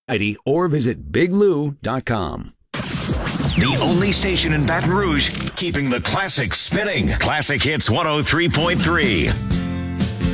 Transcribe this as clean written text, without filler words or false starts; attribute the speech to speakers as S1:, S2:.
S1: or visit biglou.com.
S2: The only station in Baton Rouge keeping the classics spinning. Classic Hits 103.3.